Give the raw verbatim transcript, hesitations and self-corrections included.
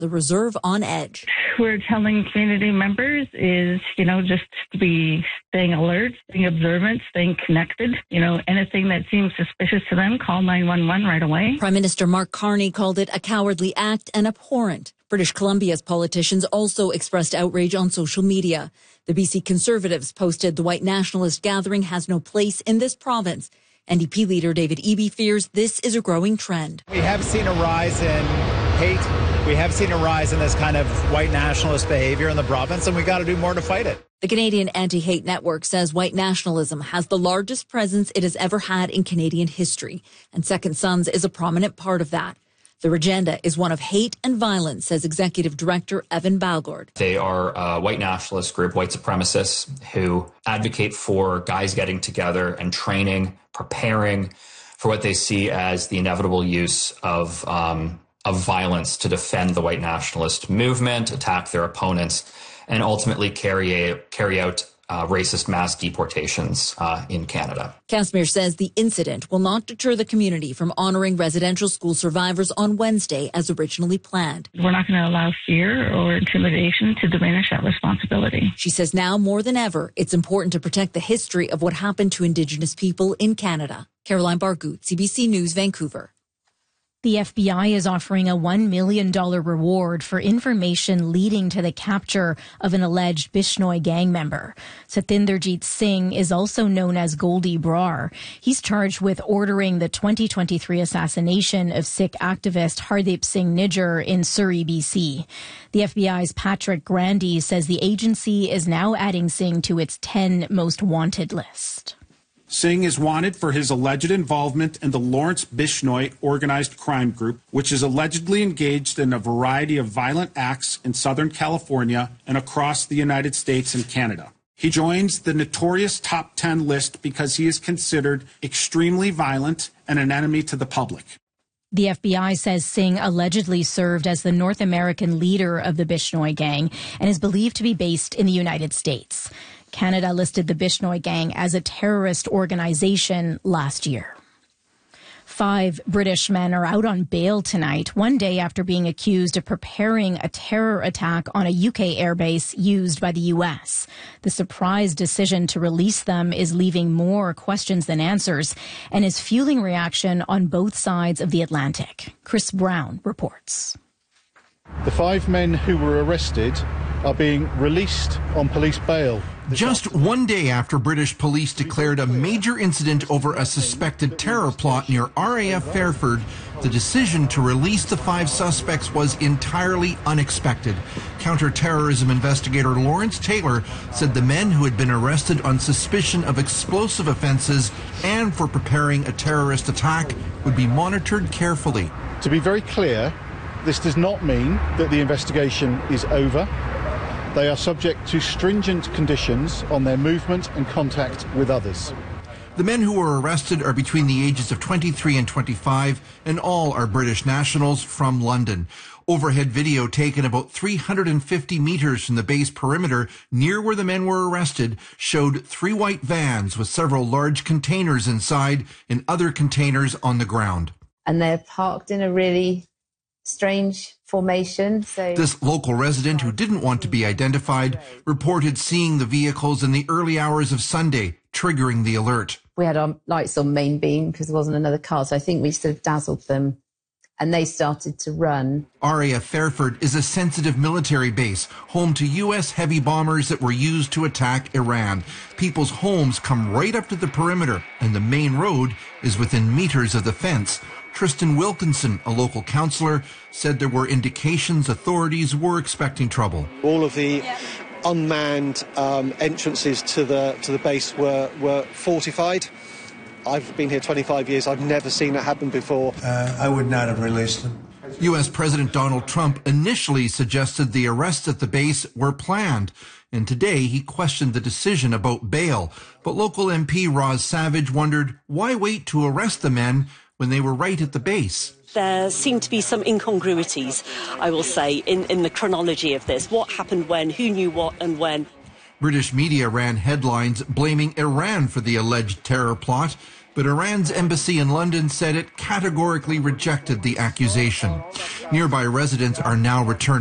the reserve on edge. We're telling community members is, you know, just to be staying alert, staying observant, staying connected. You know, anything that seems suspicious to them, call nine one one right away. Prime Minister Mark Carney called it a cowardly act and abhorrent. British Columbia's politicians also expressed outrage on social media. The B C Conservatives posted the white nationalist gathering has no place in this province. N D P leader David Eby fears this is a growing trend. We have seen a rise in hate. We have seen a rise in this kind of white nationalist behavior in the province, and we got to do more to fight it. The Canadian Anti-Hate Network says white nationalism has the largest presence it has ever had in Canadian history, and Second Sons is a prominent part of that. Their agenda is one of hate and violence, says Executive Director Evan Balgord. They are a white nationalist group, white supremacists, who advocate for guys getting together and training, preparing for what they see as the inevitable use of um, of violence to defend the white nationalist movement, attack their opponents, and ultimately carry a, carry out uh, racist mass deportations uh, in Canada. Casimir says the incident will not deter the community from honoring residential school survivors on Wednesday as originally planned. We're not going to allow fear or intimidation to diminish that responsibility. She says now more than ever, it's important to protect the history of what happened to Indigenous people in Canada. Caroline Bargout, C B C News, Vancouver. The F B I is offering a one million dollars reward for information leading to the capture of an alleged Bishnoi gang member. Satinderjeet Singh is also known as Goldie Brar. He's charged with ordering the twenty twenty-three assassination of Sikh activist Hardeep Singh Nijjar in Surrey, B C. The F B I's Patrick Grandy says the agency is now adding Singh to its ten most wanted list. Singh is wanted for his alleged involvement in the Lawrence Bishnoi organized crime group, which is allegedly engaged in a variety of violent acts in Southern California and across the United States and Canada. He joins the notorious top ten list because he is considered extremely violent and an enemy to the public. The F B I says Singh allegedly served as the North American leader of the Bishnoi gang and is believed to be based in the United States. Canada listed the Bishnoi gang as a terrorist organization last year. Five British men are out on bail tonight, one day after being accused of preparing a terror attack on a U K airbase used by the U S. The surprise decision to release them is leaving more questions than answers and is fueling reaction on both sides of the Atlantic. Chris Brown reports. The five men who were arrested are being released on police bail. Just one day after British police declared a major incident over a suspected terror plot near R A F Fairford, the decision to release the five suspects was entirely unexpected. Counter-terrorism investigator Lawrence Taylor said the men who had been arrested on suspicion of explosive offenses and for preparing a terrorist attack would be monitored carefully. To be very clear, this does not mean that the investigation is over. They are subject to stringent conditions on their movement and contact with others. The men who were arrested are between the ages of twenty-three and twenty-five, and all are British nationals from London. Overhead video taken about three hundred fifty meters from the base perimeter near where the men were arrested showed three white vans with several large containers inside and other containers on the ground. And they're parked in a really strange formation. So this local resident who didn't want to be identified reported seeing the vehicles in the early hours of Sunday, triggering the alert. We had our lights on main beam because there wasn't another car, so I think we sort of dazzled them and they started to run. R A F Fairford is a sensitive military base, home to U S heavy bombers that were used to attack Iran. People's homes come right up to the perimeter, and the main road is within meters of the fence. Tristan Wilkinson, a local councillor, said there were indications authorities were expecting trouble. All of the unmanned um, entrances to the to the base were, were fortified. I've been here twenty-five years. I've never seen it happen before. Uh, I would not have released them. U S President Donald Trump initially suggested the arrests at the base were planned, and today he questioned the decision about bail. But local M P Roz Savage wondered why wait to arrest the men when they were right at the base. There seem to be some incongruities, I will say, in, in the chronology of this. What happened when, who knew what and when. British media ran headlines blaming Iran for the alleged terror plot. but Iran's embassy in London said it categorically rejected the accusation. Nearby residents are now returning